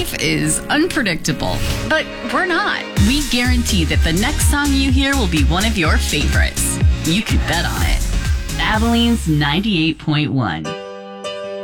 Life is unpredictable, but we're not. We guarantee that the next song you hear will be one of your favorites. You can bet on it. Abilene's 98.1.